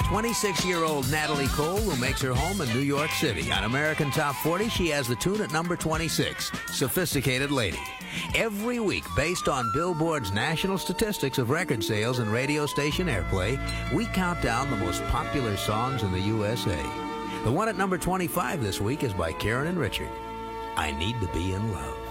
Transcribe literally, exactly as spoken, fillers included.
twenty-six-year-old Natalie Cole, who makes her home in New York City. On American Top forty, she has the tune at number twenty-six, Sophisticated Lady. Every week, based on Billboard's national statistics of record sales and radio station airplay, we count down the most popular songs in the U S A. The one at number twenty-five this week is by Karen and Richard, I Need to Be in Love.